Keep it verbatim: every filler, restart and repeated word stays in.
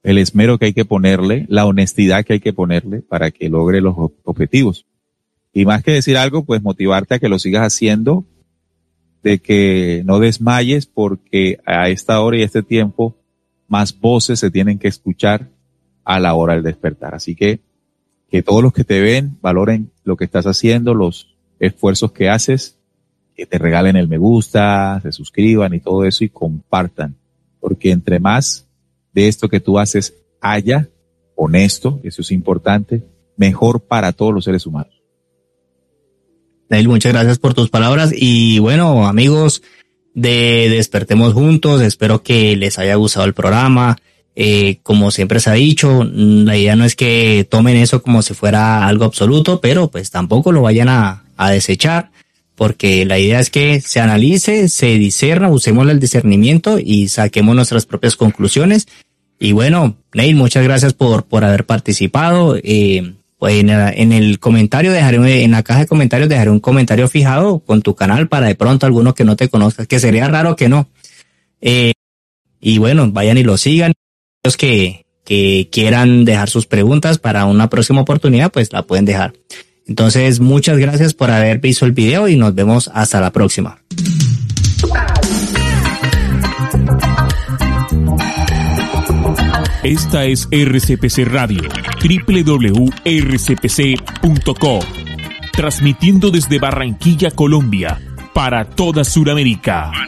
el esmero que hay que ponerle, la honestidad que hay que ponerle para que logre los objetivos. Y más que decir algo, pues motivarte a que lo sigas haciendo, de que no desmayes, porque a esta hora y a este tiempo más voces se tienen que escuchar a la hora del despertar. Así que que todos los que te ven valoren lo que estás haciendo, los esfuerzos que haces, que te regalen el me gusta, se suscriban y todo eso y compartan, porque entre más de esto que tú haces haya, honesto, eso es importante, mejor para todos los seres humanos. Neil, muchas gracias por tus palabras y bueno, amigos de Despertemos Juntos, espero que les haya gustado el programa. Eh, como siempre se ha dicho, la idea no es que tomen eso como si fuera algo absoluto, pero pues tampoco lo vayan a, a desechar, porque la idea es que se analice, se discerna, usemos el discernimiento y saquemos nuestras propias conclusiones. Y bueno, Neil, muchas gracias por, por haber participado. Eh, pues en, en el comentario dejaré, en la caja de comentarios dejaré un comentario fijado con tu canal para de pronto algunos que no te conozcan, que sería raro que no. Eh, y bueno, vayan y lo sigan. Los que, que quieran dejar sus preguntas para una próxima oportunidad, pues la pueden dejar. Entonces, muchas gracias por haber visto el video y nos vemos hasta la próxima. Esta es R C P C Radio, doble u doble u doble u punto r c p c punto co, transmitiendo desde Barranquilla, Colombia, para toda Sudamérica.